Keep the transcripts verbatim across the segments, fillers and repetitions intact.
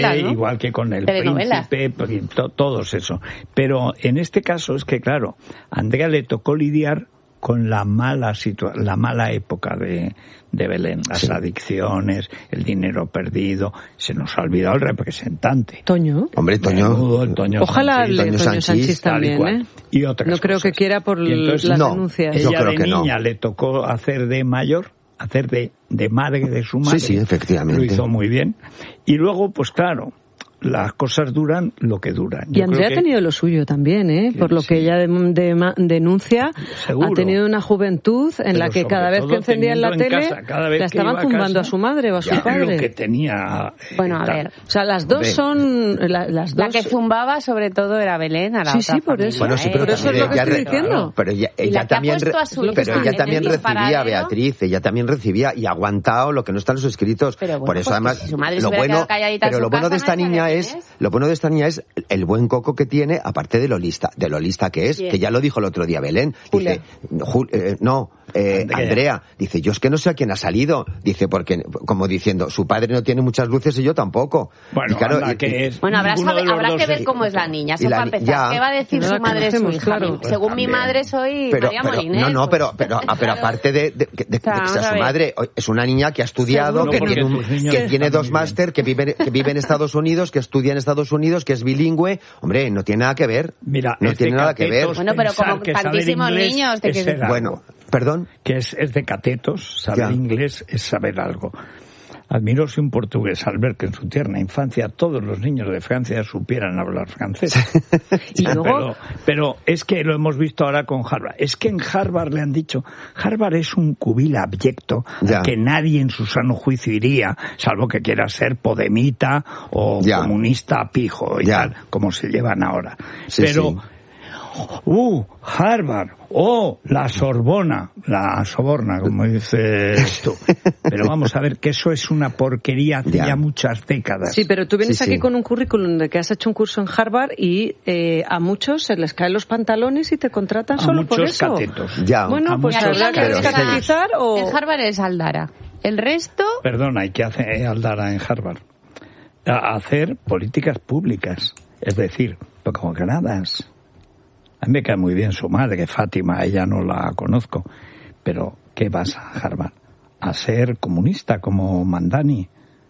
¿no? Igual que con el príncipe, to, todos eso. Pero en este caso es que, claro, a Andrea le tocó lidiar con la mala situa- la mala época de, de Belén, las sí. adicciones, el dinero perdido. Se nos ha olvidado el representante. Toño. Hombre, Toño. Menudo, el Toño Ojalá Sanchís, Toño, Toño Sanchís, Sanchís también, ¿eh? Y otras No creo cosas. que quiera por entonces, las no, denuncias. Ella yo creo de que niña no. le tocó hacer de mayor, hacer de, de madre de su madre. Sí, sí, efectivamente. Lo hizo muy bien. Y luego, pues claro, las cosas duran lo que duran. Y Yo Andrea creo ha tenido lo suyo también, ¿eh? Por lo sí. que ella de, de, denuncia, Seguro. ha tenido una juventud en Pero la que cada vez que encendía la tele, casa, cada vez la estaban a zumbando casa, a su madre o a su ya, padre. Lo que tenía, eh, bueno, a tal. ver. O sea, las dos Hombre. son... La, las dos... La que zumbaba sobre todo era Belén, a la Sí, otra sí, por familia, eso. Bueno, sí, pero ¿eh? eso es lo que ella estoy re- diciendo. Pero ella, Y ella la que ha también, puesto a su hija pero ella en también el recibía, paradero. Beatriz, ella también recibía y ha aguantado lo que no está en los escritos. Pero bueno, por eso pues además, que si su madre se lo hubiera bueno, quedado calladita en pero su lo bueno casa, de esta nadie niña sabe es, quién es. lo bueno de esta niña es el buen coco que tiene, aparte de lo lista, de lo lista que es, Bien. que ya lo dijo el otro día Belén. Dice, Ju- eh, no, eh, Andrea. Andrea, dice, yo es que no sé a quién ha salido. Dice, porque, como diciendo, su padre no tiene muchas luces y yo tampoco. Bueno, y claro, anda, y- que es Bueno, habrá, ninguno sabe- de los habrá dos que ver es- cómo es la niña, Y eso la para ni- empezar. ya. ¿Qué va a decir No su la madre de su conocemos, hija? claro. Mi- Según mi También. madre soy pero, María pero- Molinés. no, no, pues, pero, pero, ah, pero claro. aparte de, de- de- de- de que Vamos sea a su ver. madre, es una niña que ha estudiado, Seguro que, que tiene, no. un- Porque tus niños que tiene están dos muy máster, que vive, que vive en Estados Unidos, que estudia en Estados Unidos, que es bilingüe. Hombre, no tiene nada que ver. Mira, no es tiene de nada que ver. catetos Bueno, pero pensar como que saber tantísimos inglés niños de es que- ser algo. Bueno, perdón. Que es, es de catetos, saber Ya. inglés es saber algo. Admiro si un portugués al ver que en su tierna infancia todos los niños de Francia supieran hablar francés. Y luego- pero, pero es que lo hemos visto ahora con Harvard. Es que en Harvard le han dicho, Harvard es un cubil abyecto Ya. al que nadie en su sano juicio iría, salvo que quiera ser podemita o Ya. comunista pijo y Ya. tal, como se llevan ahora. Sí, pero... sí. Uh, Harvard, oh, la Sorbona, la Soborna, como dices tú. Pero vamos a ver que eso es una porquería hace Ya. ya muchas décadas. Sí, pero tú vienes Sí, aquí sí. con un currículum de que has hecho un curso en Harvard y eh, a muchos se les caen los pantalones y te contratan A solo por muchos eso. catetos. Ya. Bueno, A pues muchos habrá que catetos. descatetizar o... En Harvard es Aldara. El resto... Perdona, ¿y qué hace Aldara en Harvard? A hacer políticas públicas. Es decir, como granadas. A mí me cae muy bien su madre, Fátima, ella no la conozco. Pero, ¿qué vas a Harvard? A ser comunista como Mandani.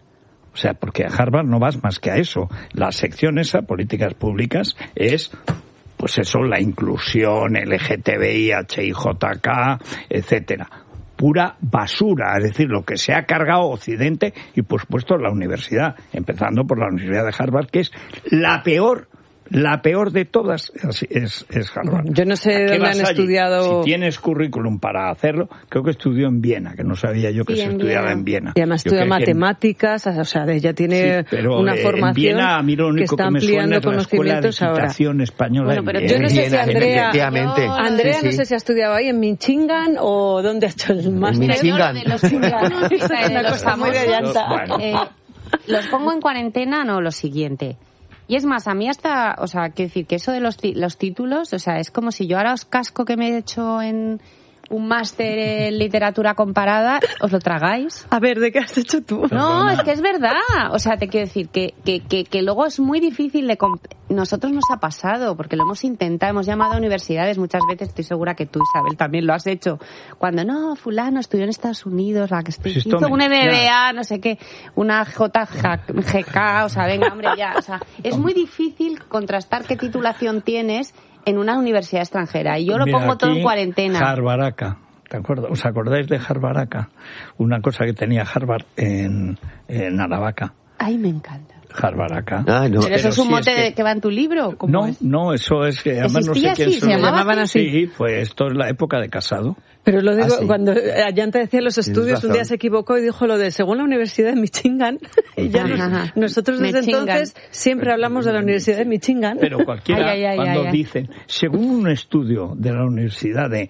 O sea, porque a Harvard no vas más que a eso. La sección esa, políticas públicas, es, pues eso, la inclusión, L G T B I, H I J K, etcétera. Pura basura, es decir, lo que se ha cargado Occidente y, por supuesto, la universidad, empezando por la Universidad de Harvard, que es la peor, la peor de todas, es, es, es Harvard. Yo no sé ¿A qué dónde vas han allí? estudiado... Si tienes currículum para hacerlo, creo que estudió en Viena, que no sabía yo que Sí, se en estudiaba Viena. en Viena. Y además Yo estudia creo que en- matemáticas, o sea, ella tiene Sí, pero, una eh, formación en Viena, a mí lo que único está que me suena ampliando es la Escuela de conocimientos ahora. Equitación Española Bueno, en pero Viena. yo no sé si Viena, Andrea- efectivamente. Yo- Andrea, Sí, no sí. sé si ha estudiado ahí en Michigan o dónde ha hecho el máster. Michigan. De los currículums, Es de una los cosa muy de famosos, llanta. Bueno. eh, los pongo en cuarentena, no, lo siguiente. Y es más, a mí hasta, o sea, quiero decir que eso de los, ti- los títulos, o sea, es como si yo ahora os casco que me he hecho en un máster en literatura comparada, os lo tragáis. A ver, ¿de qué has hecho tú? No, Perdona. es que es verdad. O sea, te quiero decir que, que, que, que luego es muy difícil de... comp- Nosotros nos ha pasado, porque lo hemos intentado, hemos llamado a universidades muchas veces, estoy segura que tú, Isabel, también lo has hecho. Cuando, no, fulano estudió en Estados Unidos, la que estoy, Pues esto hizo me- un M B A, no sé qué, una J G K, o sea, venga, hombre, ya. O sea, es muy difícil contrastar qué titulación tienes en una universidad extranjera. Y yo lo Mira, pongo todo en aquí, cuarentena. Jarbaraca. ¿Te acuerdas? ¿Os acordáis de Jarbaraca? Una cosa que tenía Harvard en, en Aravaca. Ay, me encanta. Jarbaraca. Ah, no. Pero eso es un sí mote que- de- que va en tu libro. ¿Cómo No, es? no, eso es que además no sé ¿Existía quién así? se ¿Se lo llamaba llamaban así? Sí, pues esto es la época de Casado. Pero lo digo, Ah, sí. cuando Ayanta decía los estudios, razón. un día se equivocó y dijo lo de según la Universidad de Michigan. Y ya nos- Ajá. nosotros desde Michigan. entonces siempre hablamos de la Universidad de Michigan. Pero cualquiera, Ay, ay, ay, cuando ay, ay. dicen, según un estudio de la Universidad de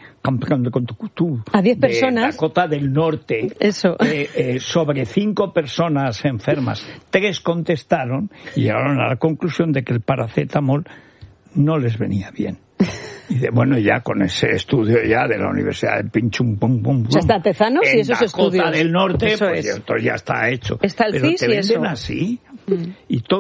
Camp- A diez de personas. Dakota del Norte, Eso. eh, eh, sobre cinco personas enfermas, tres contestaron y llegaron a la conclusión de que el paracetamol no les venía bien. Y de, bueno, ya con ese estudio ya de la Universidad de Pinchum, pum, pum, pum. O sea, está Tezanos y esos estudios. En Dakota del Norte, eso pues es. esto ya está hecho. Está el Pero C I S te y venden eso. así. Mm. Y todo